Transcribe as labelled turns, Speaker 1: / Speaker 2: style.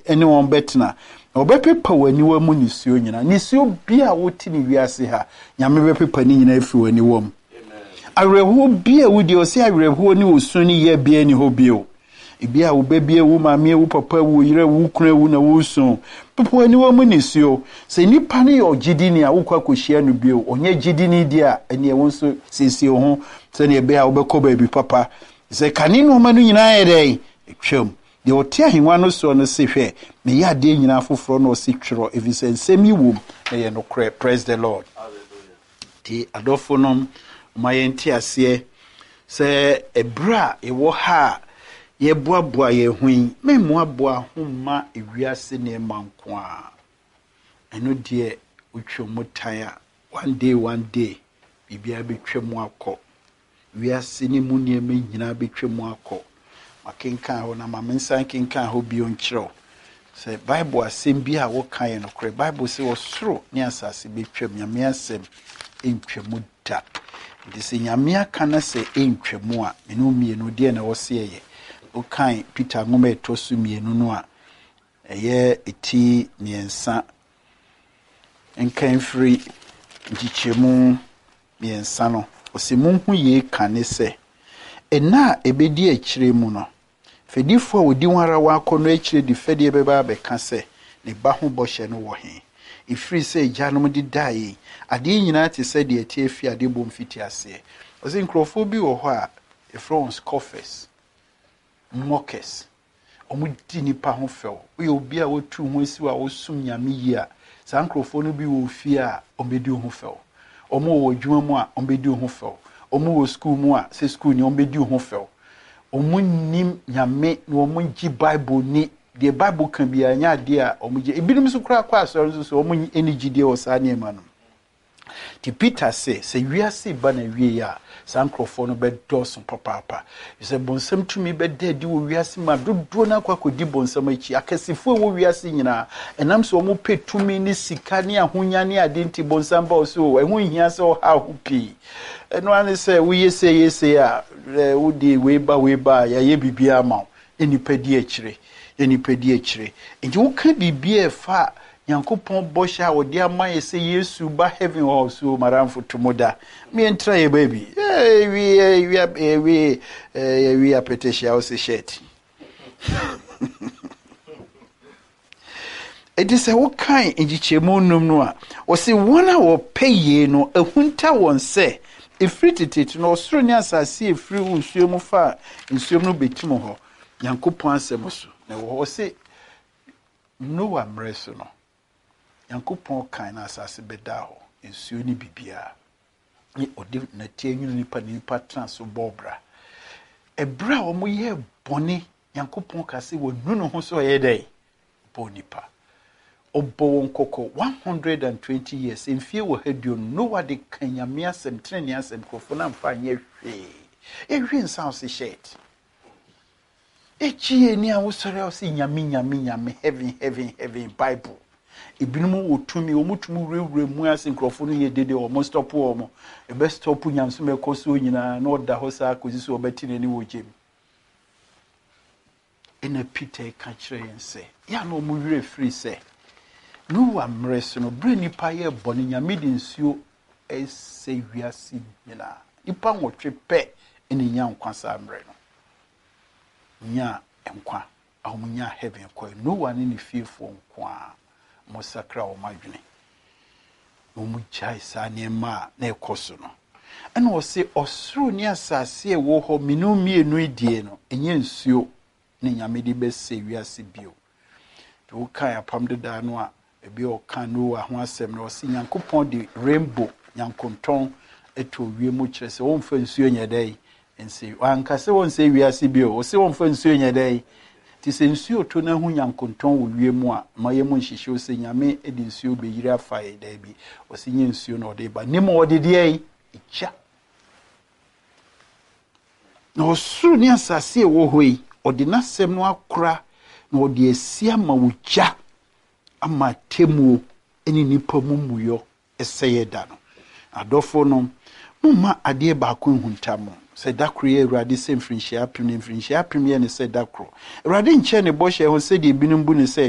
Speaker 1: anyone betna. Obepepa wani wa mu nisuo nyina. Nisuo bia woti ni wiase ha. Nyame bepepa ni nyina efi wani wom. Awerɛhoɔ bia wudi ɔse awerɛhoɔ ni osuni ye bia ni ho bio. Ibia wo bebia wo maame wo papa wo yire wo kura wo na wo so. Pepa ni wa mu nisuo. Se nipa ne yo gidini a wo kwa kohyia no bio. Onye gidini dia ene wo nso sisi ho se ne bia wo bekɔ baabi papa. Se kane no ma no nyina yɛdɛ twam. De ote ahengua no so no se hwɛ me ya de nyina foforo no se twero evise nsɛmi wom na ye no kra. Praise the Lord. Hallelujah. Ti adofo no ma yɛnti ase se ebra ewo ha ye boaboa ye hwin me moaboa homma ewiase ne manko a eno de utwomo tan a one day bibia betwam akɔ wiase ne mu ne me nyina betwam akɔ makenkan ho na mamensan kenkan ho bio nkyerɛw se Bible asɛm bi a wo kan no kore Bible se osoro ne asase betwam nyame asɛm entwamu da de se nyame aka na se entwamu a eno mienu de na wo se ye okan Peter ngoma etosu mienu no a eye eti miensa enkan free nchichemu miensa no osimunhu ye kane se ena ebedi akire mu no fedifo odi wara wa akono akire di fedie beba beka se ne ba ho bɔhye no wo he ifiri se gyanom di dai ade nyina te se de ati afi ade bom fiti ase osi nkrofo bi wo ho a France coffers mockers omudi nipa ho fel we obi a wotu ho asi wa wosum nyame yi a sankrofo no bi wo fi a ombedi ho fel omo wo dwuma mu a ombedi ho fel omo wo school mu a se school ni ombedi ho fel omo nim nyame no omo gi Bible ni the Bible kan bia nya de a omo gi ebinum so kura kwa asɔre so omo energy de wo sa ne ma no ti Peter se wiase ba na wie ya sankrofo no be dosun papa se bonsam tumi be dedi wo wiase ma dodo na kwakodi bonsam achi akasifo wo wiase nyina enam so mo petumi ni sika ni ahonya ni adenti bonsam ba so ehun hia se o ha hupi eno ane se wo yese a wo di we ba ya ye bibia ma enipadi akire enti wo ka bibia fa Yankopon bosha wodi amaye se Yesu ba heaven or so maramfo tomoda me entra ye baby we apetesha o se shirt it is a wo kan enjichemu num no a o se wona wo peye no ehunta won se efritititi no osoro ni asase efri unsuemu fa nsuemu no betimo ho Yankopon asem so na wo se Noah mreso no Yankopon kan na asase beda ho ensuo ni bibia ni odi na tie nwunu nipa trans bobra ebra omo ye bone Yankopon ka se wo nunu ho so ye dai bonipa obo wonkoko 120 years enfie wo hadio Noah de kanyame asem treni asem krofo na mfa nye hwe nsa se shirt echie ni a wo sore o se nyame heaven Bible ibinum wotumi omutumu rewre mu ase nkrofo no ye dede o mo stop o mo e be stop nyamso me koso nyina na oda ho sa akozi so obeti nani wo gem ena Peter ka kire yense ya no mu wire free se no wa mreso no bre nipa ye boni nyame de nsuo ese wiase nyina nipa nwotwe pe ene nya nkwa sa mre no nya nkwa amunya heaven kwa no one ni fearful nkwa mosakra o madwene no mu chai sa ne ma na ekoso no ena o se osoro ni asase e wo ho minu mienu edie no enye nsuo ne nyame di be se wiase bio to kan apam de da no a ebi o kan no a ho asem no o se Yankopon di rainbow Nyankonton eto wie mu kire se won fa nsuo nya dai ense anka se won se wiase bio o se won fa nsuo nya dai ti se nsuo to na hu Nyankonton wo wie mu a maye mu nhihye o se nyame edi nsuo be yiri afa e da bi o se nye nsuo no de ba nimo o de de echa no suru ni asase wo hoi o de nasem no akora na o de asia ma wuja ama temu eni nipa mumuyo eseye da no adofo no mumma ade ba ko huntam se dakro ye Awurade se mfrinhia apem ye ne se dakro Awurade nche ne bɔhye ho se de binum bu ne se